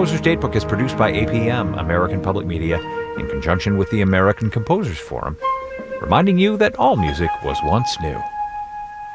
Composer's Datebook is produced by APM, American Public Media, in conjunction with the American Composers Forum, reminding you that all music was once new.